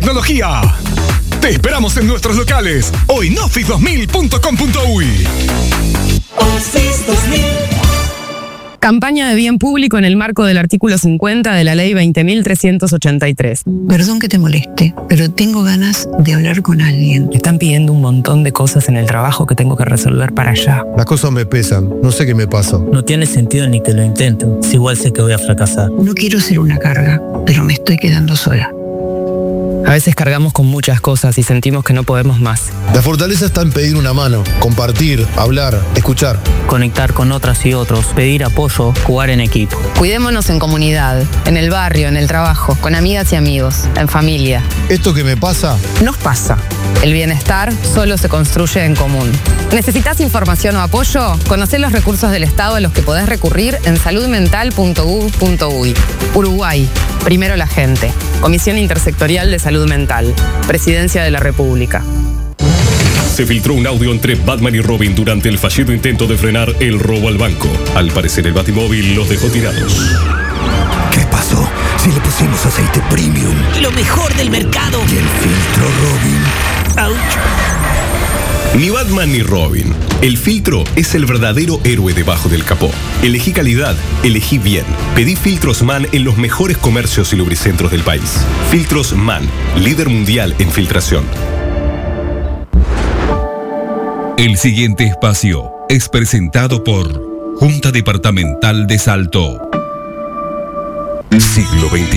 tecnología. Te esperamos en nuestros locales o en office2000.com.uy. Office 2000. Campaña de bien público en el marco del artículo 50 de la Ley 20.383. Perdón que te moleste, pero tengo ganas de hablar con alguien. Me están pidiendo un montón de cosas en el trabajo que tengo que resolver para allá. Las cosas me pesan, no sé qué me pasa. No tiene sentido ni que lo intento, si igual sé que voy a fracasar. No quiero ser una carga, pero me estoy quedando sola. A veces cargamos con muchas cosas y sentimos que no podemos más. La fortaleza está en pedir una mano, compartir, hablar, escuchar. Conectar con otras y otros, pedir apoyo, jugar en equipo. Cuidémonos en comunidad, en el barrio, en el trabajo, con amigas y amigos, en familia. Esto que me pasa, Nos pasa. El bienestar solo se construye en común. ¿Necesitas información o apoyo? Conocé los recursos del Estado a los que podés recurrir en saludmental.gov.uy. Uruguay. Primero la gente. Comisión Intersectorial de Salud Mental. Presidencia de la República. Se filtró un audio entre Batman y Robin durante el fallido intento de frenar el robo al banco. Al parecer el Batimóvil los dejó tirados. ¿Qué pasó? Si le pusimos aceite premium. Lo mejor del mercado. Y el filtro Robin. Ouch. Ni Batman ni Robin. El filtro es el verdadero héroe debajo del capó. Elegí calidad, elegí bien. Pedí Filtros Man en los mejores comercios y lubricentros del país. Filtros Man, líder mundial en filtración. El siguiente espacio es presentado por Junta Departamental de Salto. Siglo XXI.